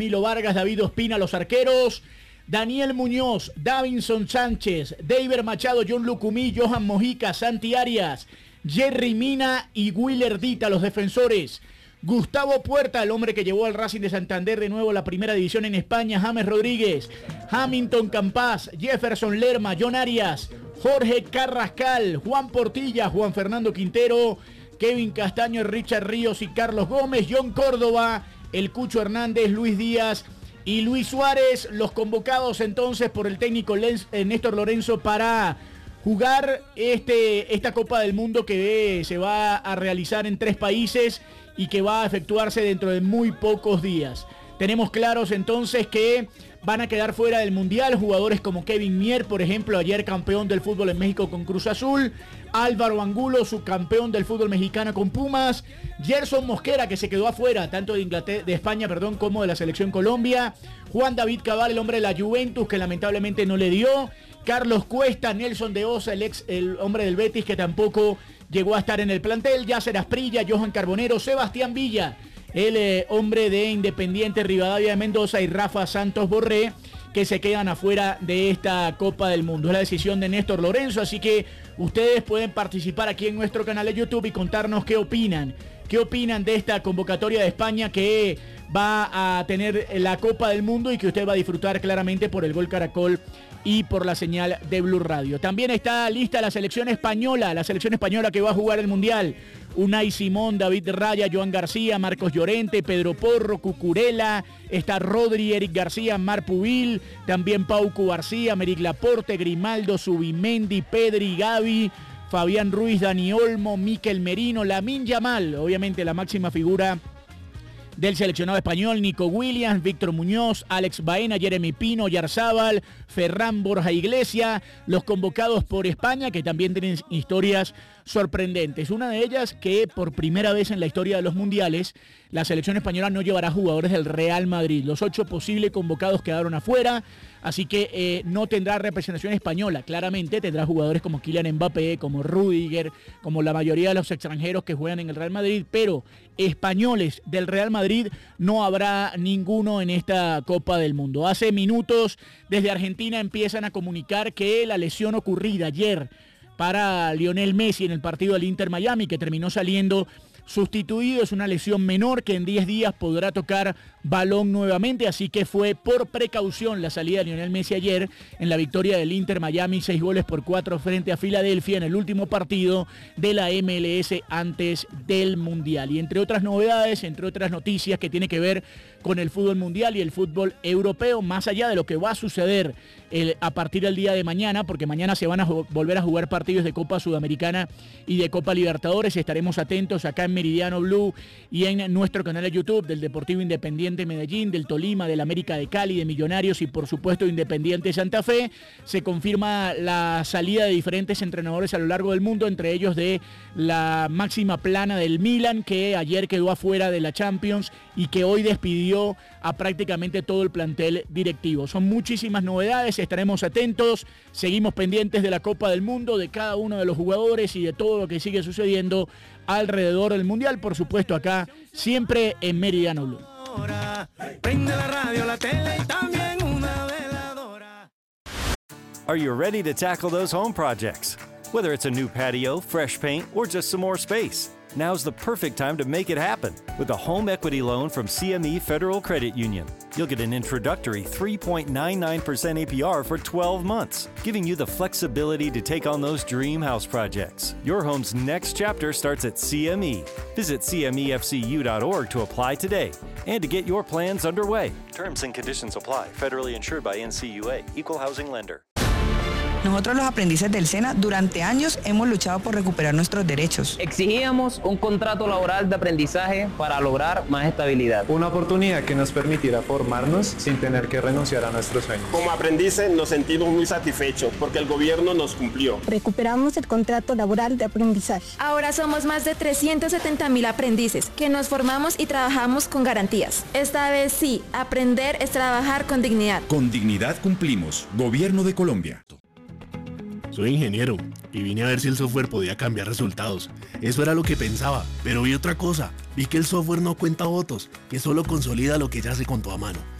Milo Vargas, David Ospina, los arqueros. Daniel Muñoz, Davinson Sánchez, Deiber Machado, John Lucumí, Johan Mojica, Santi Arias, Jerry Mina y Willer Dita, los defensores. Gustavo Puerta, el hombre que llevó al Racing de Santander de nuevo a la primera división en España. James Rodríguez, Hamilton Campas, Jefferson Lerma, John Arias, Jorge Carrascal, Juan Portilla, Juan Fernando Quintero, Kevin Castaño, Richard Ríos y Carlos Gómez, John Córdoba, el Cucho Hernández, Luis Díaz y Luis Suárez. Los convocados entonces por el técnico Néstor Lorenzo para jugar esta Copa del Mundo que se va a realizar en 3 países y que va a efectuarse dentro de muy pocos días. Tenemos claros entonces que van a quedar fuera del Mundial jugadores como Kevin Mier, por ejemplo, ayer campeón del fútbol en México con Cruz Azul, Álvaro Angulo, subcampeón del fútbol mexicano con Pumas, Gerson Mosquera, que se quedó afuera tanto de España, como de la selección Colombia, Juan David Cabal, el hombre de la Juventus, que lamentablemente no le dio, Carlos Cuesta, Nelson de Osa, el hombre del Betis, que tampoco llegó a estar en el plantel, Yasser Asprilla, Johan Carbonero, Sebastián Villa, el hombre de Independiente Rivadavia de Mendoza, y Rafa Santos Borré, que se quedan afuera de esta Copa del Mundo. Es la decisión de Néstor Lorenzo, así que ustedes pueden participar aquí en nuestro canal de YouTube y contarnos qué opinan. ¿Qué opinan de esta convocatoria de España que va a tener la Copa del Mundo y que usted va a disfrutar claramente por el Gol Caracol y por la señal de Blue Radio? También está lista la selección española que va a jugar el Mundial. Unai Simón, David Raya, Joan García, Marcos Llorente, Pedro Porro, Cucurella, está Rodri, Eric García, Mar Pubil, también Pauco García, Meric Laporte, Grimaldo, Subimendi, Pedri, Gavi, Fabián Ruiz, Dani Olmo, Mikel Merino, Lamine Yamal, obviamente la máxima figura del seleccionado español, Nico Williams, Víctor Muñoz, Alex Baena, Jeremy Pino, Yarzábal, Ferran Borja Iglesias, los convocados por España, que también tienen historias sorprendentes. Una de ellas que por primera vez en la historia de los mundiales, la selección española no llevará jugadores del Real Madrid. Los 8 posibles convocados quedaron afuera, así que no tendrá representación española. Claramente tendrá jugadores como Kylian Mbappé, como Rüdiger, como la mayoría de los extranjeros que juegan en el Real Madrid, pero españoles del Real Madrid no habrá ninguno en esta Copa del Mundo. Hace minutos desde Argentina empiezan a comunicar que la lesión ocurrida ayer para Lionel Messi en el partido del Inter Miami, que terminó saliendo sustituido, es una lesión menor que en 10 días podrá tocar balón nuevamente, así que fue por precaución la salida de Lionel Messi ayer en la victoria del Inter Miami, 6-4 frente a Filadelfia en el último partido de la MLS antes del Mundial. Y entre otras novedades, entre otras noticias que tiene que ver con el fútbol mundial y el fútbol europeo, más allá de lo que va a suceder a partir del día de mañana, porque mañana se van a volver a jugar partidos de Copa Sudamericana y de Copa Libertadores. Estaremos atentos acá en Meridiano Blue y en nuestro canal de YouTube del Deportivo Independiente Medellín, del Tolima, del América de Cali, de Millonarios y por supuesto Independiente Santa Fe. Se confirma la salida de diferentes entrenadores a lo largo del mundo, entre ellos de la máxima plana del Milan, que ayer quedó afuera de la Champions y que hoy despidió a prácticamente todo el plantel directivo. Son muchísimas novedades, estaremos atentos, seguimos pendientes de la Copa del Mundo, de cada uno de los jugadores y de todo lo que sigue sucediendo alrededor del Mundial, por supuesto acá, siempre en Meridiano Blue. Prende la radio, la tele y también una veladora. Are you ready to tackle those home projects? Whether it's a new patio, fresh paint, or just some more space, now's the perfect time to make it happen with a home equity loan from CME Federal Credit Union. You'll get an introductory 3.99% APR for 12 months, giving you the flexibility to take on those dream house projects. Your home's next chapter starts at CME. Visit CMEFCU.org to apply today and to get your plans underway. Terms and conditions apply. Federally insured by NCUA. Equal Housing Lender. Nosotros los aprendices del SENA durante años hemos luchado por recuperar nuestros derechos. Exigíamos un contrato laboral de aprendizaje para lograr más estabilidad. Una oportunidad que nos permitiera formarnos sin tener que renunciar a nuestros sueños. Como aprendices nos sentimos muy satisfechos porque el gobierno nos cumplió. Recuperamos el contrato laboral de aprendizaje. Ahora somos más de 370.000 aprendices que nos formamos y trabajamos con garantías. Esta vez sí, aprender es trabajar con dignidad. Con dignidad cumplimos. Gobierno de Colombia. Soy ingeniero y vine a ver si el software podía cambiar resultados. Eso era lo que pensaba, pero vi otra cosa. Vi que el software no cuenta votos, que solo consolida lo que ya se contó a mano.